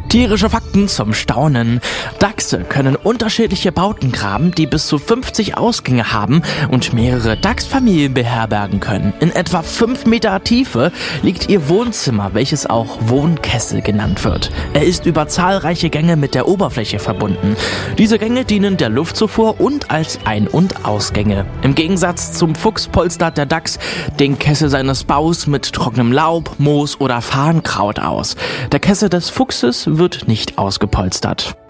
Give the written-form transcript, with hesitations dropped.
Tierische Fakten zum Staunen. Dachse können unterschiedliche Bauten graben, die bis zu 50 Ausgänge haben und mehrere Dachsfamilien beherbergen können. In etwa 5 Meter Tiefe liegt ihr Wohnzimmer, welches auch Wohnkessel genannt wird. Er ist über zahlreiche Gänge mit der Oberfläche verbunden. Diese Gänge dienen der Luftzufuhr und als Ein- und Ausgänge. Im Gegensatz zum Fuchs polstert der Dachs den Kessel seines Baus mit trockenem Laub, Moos oder Farnkraut aus. Der Kessel des Fuchses wird nicht ausgepolstert.